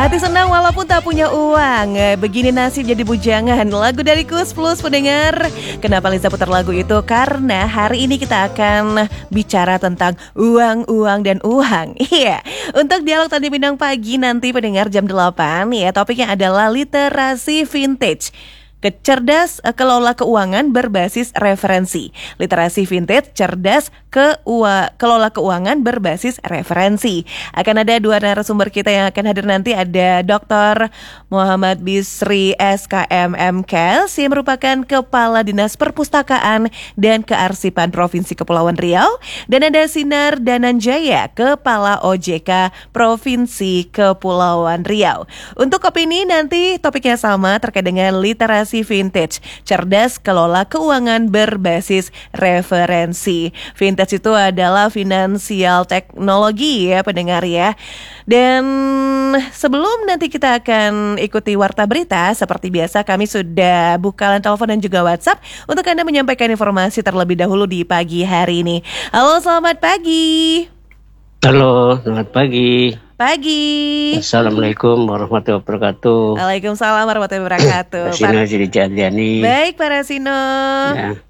Hati senang walaupun tak punya uang. Begini nasib jadi bujangan. Lagu dari Kus Plus pendengar. Kenapa Liza putar lagu itu? Karena hari ini kita akan bicara tentang uang, dan uang. Iya. Untuk dialog tadi bintang pagi nanti pendengar jam 8 ya. Topiknya adalah literasi vintage. Cerdas kelola keuangan berbasis referensi. Literasi vintage, cerdas kelola keuangan berbasis referensi. Akan ada dua narasumber kita yang akan hadir nanti. Ada Dr. Muhammad Bisri SKM MKes yang merupakan Kepala Dinas Perpustakaan dan Kearsipan Provinsi Kepulauan Riau. Dan ada Sinar Dananjaya, Kepala OJK Provinsi Kepulauan Riau. Untuk opini nanti topiknya sama terkait dengan literasi vintage, cerdas kelola keuangan berbasis referensi. Vintage itu adalah finansial teknologi ya pendengar ya. Dan sebelum nanti kita akan ikuti warta berita, seperti biasa kami sudah buka line telepon dan juga WhatsApp untuk Anda menyampaikan informasi terlebih dahulu di pagi hari ini. Halo, selamat pagi. Halo, selamat pagi. Pagi. Assalamualaikum warahmatullahi wabarakatuh. Waalaikumsalam warahmatullahi wabarakatuh. Rasino Jiri Jadiani. Baik, Pak Rasino. Ya.